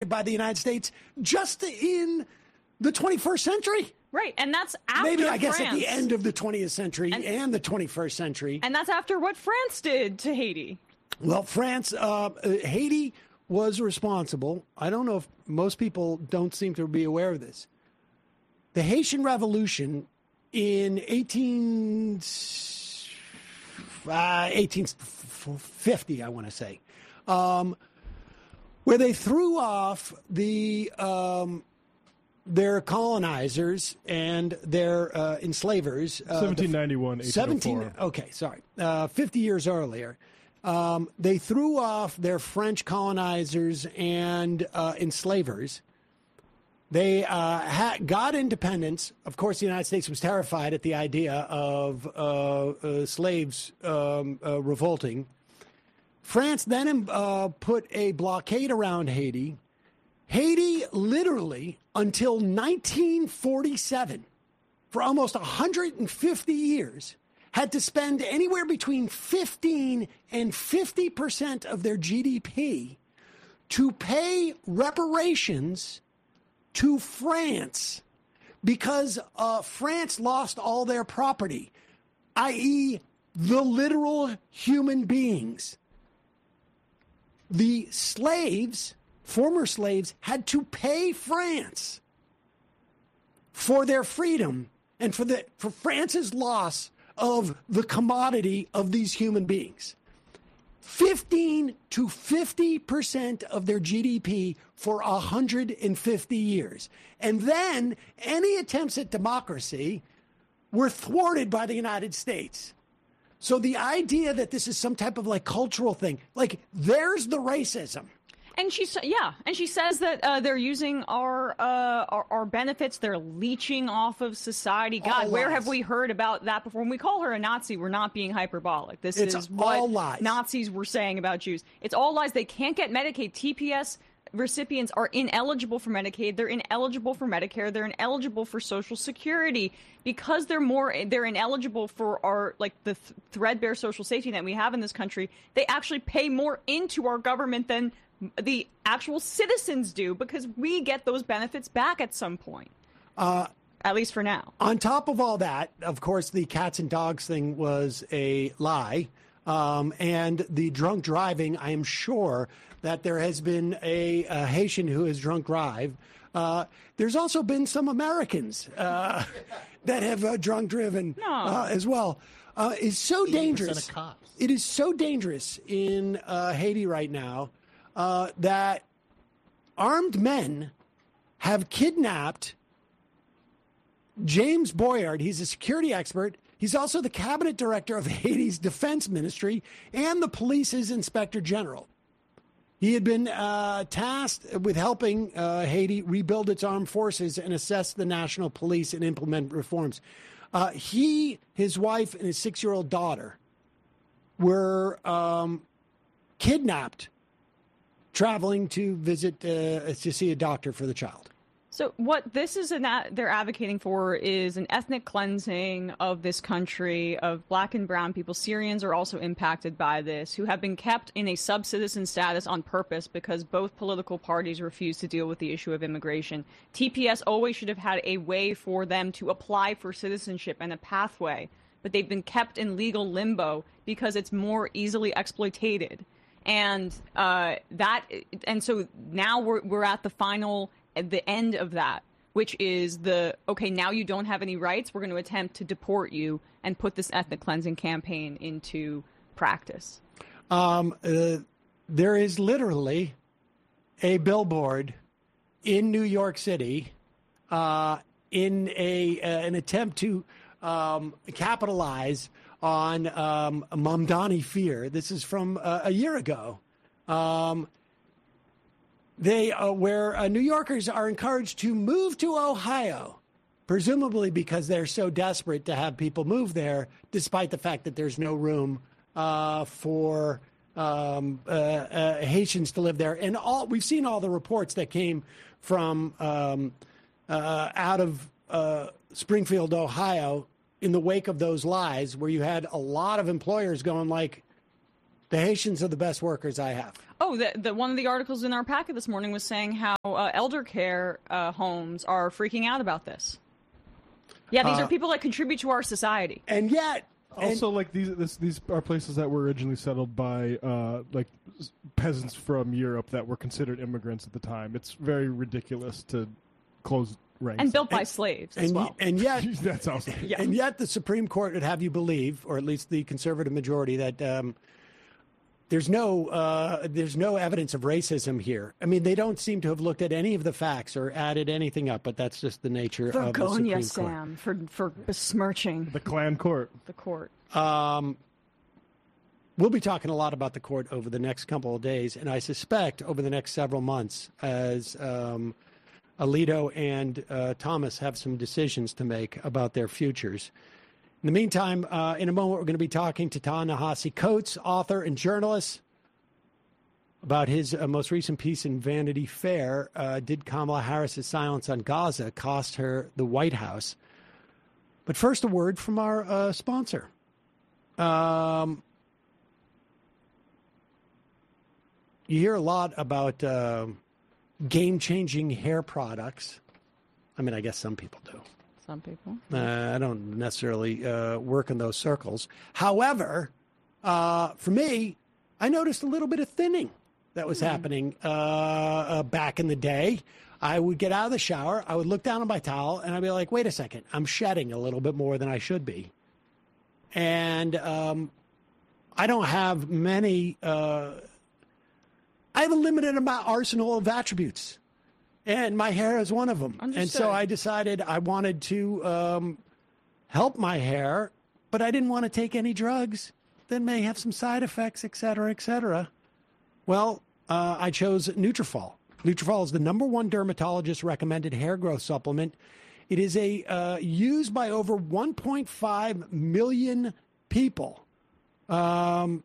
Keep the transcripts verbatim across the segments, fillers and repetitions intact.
committed by the United States just in the twenty-first century. Right, and that's after Maybe, I guess, France. at the end of the twentieth century and, and, and the twenty-first century. And that's after what France did to Haiti. Well, France, uh, Haiti was responsible. I don't know if most people don't seem to be aware of this. The Haitian Revolution in eighteen, uh, eighteen fifty, I want to say, um, where they threw off the um, their colonizers and their uh, enslavers. Uh, seventeen ninety-one, seventeen. Okay, sorry, uh, fifty years earlier. Um, they threw off their French colonizers and uh, enslavers. They uh, ha- got independence. Of course, the United States was terrified at the idea of uh, uh, slaves um, uh, revolting. France then uh, put a blockade around Haiti. Haiti literally, until nineteen forty-seven, for almost one hundred fifty years, had to spend anywhere between fifteen and fifty percent of their G D P to pay reparations to France because uh, France lost all their property, that is the literal human beings. The slaves, former slaves, had to pay France for their freedom and for the for France's loss of the commodity of these human beings. fifteen to fifty percent of their G D P for one hundred fifty years. And then any attempts at democracy were thwarted by the United States. So the idea that this is some type of like cultural thing, like there's the racism. And she, yeah, and she says that uh, they're using our, uh, our our benefits. They're leeching off of society. God, All where lies. have we heard about that before? When we call her a Nazi, we're not being hyperbolic. This It's is all what lies. Nazis were saying about Jews. It's all lies. They can't get Medicaid. T P S recipients are ineligible for Medicaid. They're ineligible for Medicare. They're ineligible for Social Security because they're more. They're ineligible for our like the th- threadbare social safety net we have in this country. They actually pay more into our government than the actual citizens do because we get those benefits back at some point, uh, at least for now. On top of all that, of course, the cats and dogs thing was a lie. Um, and the drunk driving, I am sure that there has been a, a Haitian who has drunk drive. Uh, there's also been some Americans uh, that have uh, drunk driven No. uh, as well. Uh, it's so dangerous. Of cops. It is so dangerous in uh, Haiti right now. Uh, that armed men have kidnapped James Boyard. He's a security expert. He's also the cabinet director of Haiti's defense ministry and the police's inspector general. He had been uh, tasked with helping uh, Haiti rebuild its armed forces and assess the national police and implement reforms. Uh, he, his wife, and his six-year-old daughter were um, kidnapped traveling to visit, uh, to see a doctor for the child. So what this is an a- they're advocating for is an ethnic cleansing of this country of black and brown people. Syrians are also impacted by this, who have been kept in a sub-citizen status on purpose because both political parties refuse to deal with the issue of immigration. T P S always should have had a way for them to apply for citizenship and a pathway, but they've been kept in legal limbo because it's more easily exploited. And uh, that, and so now we're we're at the final, at the end of that, which is the okay. Now you don't have any rights. We're going to attempt to deport you and put this ethnic cleansing campaign into practice. Um, uh, there is literally a billboard in New York City uh, in a uh, an attempt to um, capitalize on um, Mamdani fear. This is from uh, a year ago. Um, they uh, where uh, New Yorkers are encouraged to move to Ohio, presumably because they're so desperate to have people move there, despite the fact that there's no room uh, for um, uh, uh, Haitians to live there. And all we've seen all the reports that came from um, uh, out of uh, Springfield, Ohio, in the wake of those lies, where you had a lot of employers going like, the Haitians are the best workers I have. Oh, the, the one of the articles in our packet this morning was saying how uh, elder care uh, homes are freaking out about this. Yeah, these uh, are people that contribute to our society. And yet... Also, and, like, these this, these are places that were originally settled by, uh, like, peasants from Europe that were considered immigrants at the time. It's very ridiculous to close ranks. And built by and, slaves as and, well. And yet... That's awesome. Yeah. And yet the Supreme Court would have you believe, or at least the conservative majority, that... Um, There's no uh, there's no evidence of racism here. I mean, they don't seem to have looked at any of the facts or added anything up, but that's just the nature for of the Supreme Court. Sam, for for besmirching the Klan court. The court. Um, we'll be talking a lot about the court over the next couple of days, and I suspect over the next several months, as um, Alito and uh, Thomas have some decisions to make about their futures. In the meantime, uh, in a moment, we're going to be talking to Ta-Nehisi Coates, author and journalist, about his uh, most recent piece in Vanity Fair. Uh, did Kamala Harris's silence on Gaza cost her the White House? But first, a word from our uh, sponsor. Um, you hear a lot about uh, game-changing hair products. I mean, I guess some people do. Some people. Uh, I don't necessarily uh, work in those circles. However, uh, for me, I noticed a little bit of thinning that was mm. happening uh, uh, back in the day. I would get out of the shower, I would look down on my towel, and I'd be like, wait a second, I'm shedding a little bit more than I should be. And um, I don't have many, uh, I have a limited amount arsenal of attributes. And my hair is one of them. Understood. And so I decided I wanted to um, help my hair, but I didn't want to take any drugs that may have some side effects, et cetera, et cetera. Well, uh, I chose Nutrafol. Nutrafol is the number one dermatologist-recommended hair growth supplement. It is a uh, used by over one point five million people. Um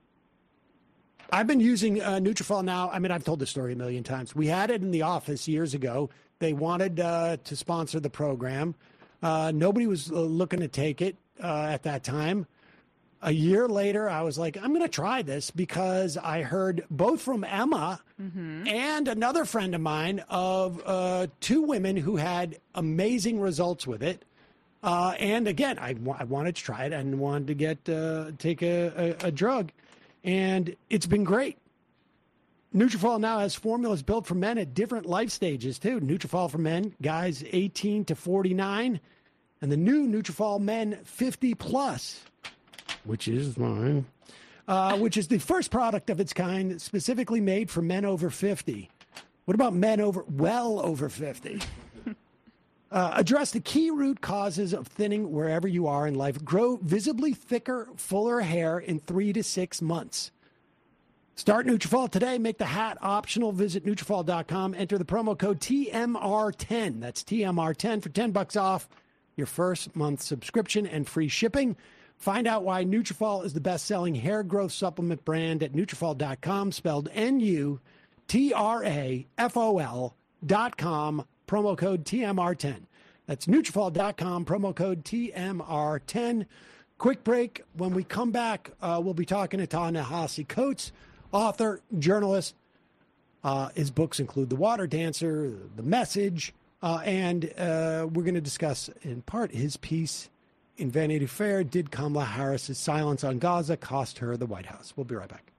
I've been using uh, Nutrafol now. I mean, I've told this story a million times. We had it in the office years ago. They wanted uh, to sponsor the program. Uh, nobody was uh, looking to take it uh, at that time. A year later, I was like, I'm going to try this because I heard both from Emma mm-hmm. and another friend of mine of uh, two women who had amazing results with it. Uh, and again, I, w- I wanted to try it and wanted to get uh, take a, a, a drug. And it's been great. Nutrafol now has formulas built for men at different life stages, too. Nutrafol for men, guys eighteen to forty-nine. And the new Nutrafol Men fifty plus, which is mine, uh, which is the first product of its kind specifically made for men over fifty. What about men over, well over fifty? Uh, address the key root causes of thinning wherever you are in life. Grow visibly thicker, fuller hair in three to six months. Start Nutrafol today. Make the hat optional. Visit Nutrafol dot com. Enter the promo code T M R ten. That's T M R ten for ten bucks off your first month subscription and free shipping. Find out why Nutrafol is the best-selling hair growth supplement brand at Nutrafol dot com, spelled N U T R A F O L dot com. Promo code T M R ten. That's Nutrafol dot com, promo code T M R ten. Quick break. When we come back, uh, we'll be talking to Ta-Nehisi Coates, author, journalist. Uh, his books include The Water Dancer, The Message, uh, and uh, we're going to discuss, in part, his piece in Vanity Fair, Did Kamala Harris's silence on Gaza cost her the White House? We'll be right back.